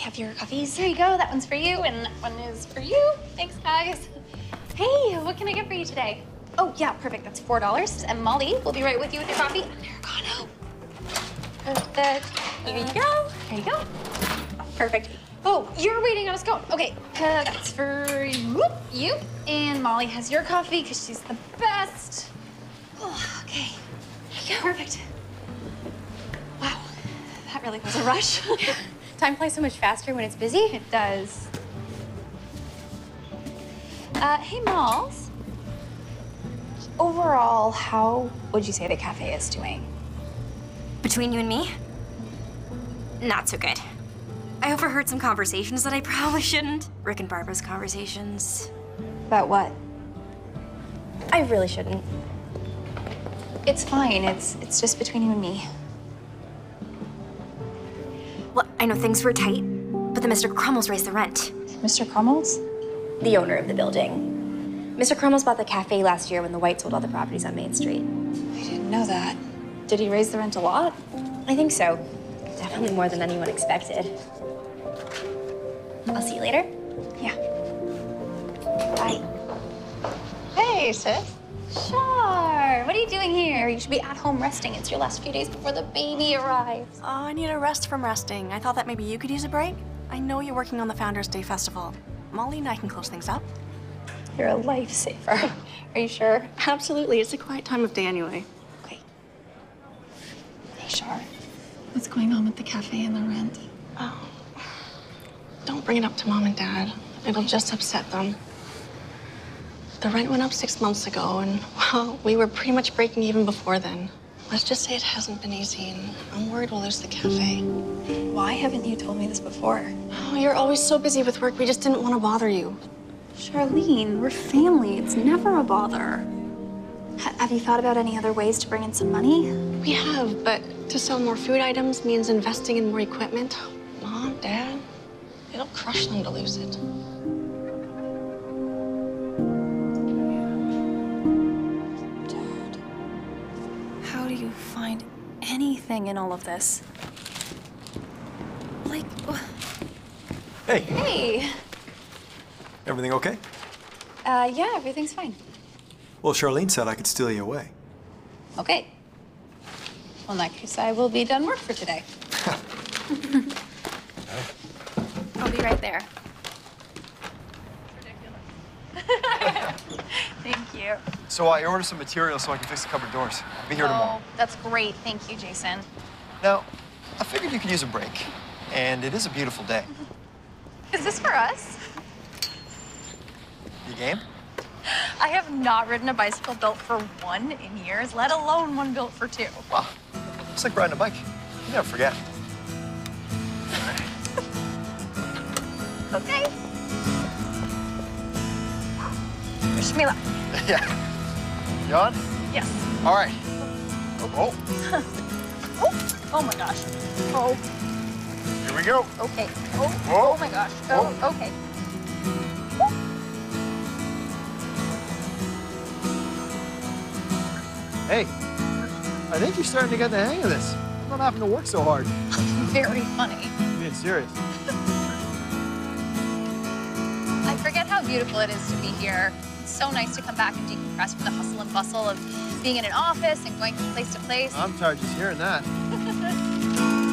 have your coffees. There you go. That one's for you, and that one is for you. Thanks, guys. Hey, what can I get for you today? Oh, yeah, perfect. That's $4. And Molly will be right with you with your coffee. Americano. Perfect. Here you go. There you go. Perfect. Oh, you're waiting on a scone. Okay, that's for you. And Molly has your coffee because she's the best. Oh, okay. Here you go. Perfect. Wow, that really was a rush. Time flies so much faster when it's busy. It does. Hey, Malls. Overall, how would you say the cafe is doing? Between you and me, not so good. I overheard some conversations that I probably shouldn't. Rick and Barbara's conversations. About what? I really shouldn't. It's fine. It's just between you and me. Well, I know things were tight, but the Mr. Crummels raised the rent. Mr. Crummels? The owner of the building. Mr. Crummels bought the cafe last year when the Whites sold all the properties on Main Street. I didn't know that. Did he raise the rent a lot? I think so. Definitely more than anyone expected. I'll see you later. Yeah. Bye. Hey, sis. Shar, what are you doing here? You should be at home resting. It's your last few days before the baby arrives. Oh, I need a rest from resting. I thought that maybe you could use a break. I know you're working on the Founders Day Festival. Molly and I can close things up. You're a lifesaver. Are you sure? Absolutely. It's a quiet time of day anyway. Okay. Hey, Shar. What's going on with the cafe and the rent? Oh. Don't bring it up to Mom and Dad. It'll just upset them. The rent went up 6 months ago, and, well, we were pretty much breaking even before then. Let's just say it hasn't been easy, and I'm worried we'll lose the cafe. Why haven't you told me this before? Oh, you're always so busy with work. We just didn't want to bother you. Charlene, we're family. It's never a bother. Have you thought about any other ways to bring in some money? We have, but to sell more food items means investing in more equipment. Mom, Dad, it'll crush them to lose it. Dad, how do you find anything in all of this? Like, Hey, hey. everything okay? Yeah, everything's fine. Well, Charlene said I could steal you away. Okay. Well, in that case, I will be done work for today. I'll be right there. Thank you. So I ordered some materials so I can fix the cupboard doors. I'll be here tomorrow. That's great. Thank you, Jason. Now, I figured you could use a break, and it is a beautiful day. Is this for us? You game? I have not ridden a bicycle built for one in years, let alone one built for two. Wow, it's like riding a bike. You never forget. Okay. Wish me luck. Yeah. You on? Yes. All right. Oh, Oh my gosh. Oh, here we go. okay. Oh, Whoa. oh my gosh. Oh, okay. Hey, I think you're starting to get the hang of this. I'm not having to work so hard. Very funny. I'm being serious. I forget how beautiful it is to be here. It's so nice to come back and decompress from the hustle and bustle of being in an office and going from place to place. I'm tired just hearing that.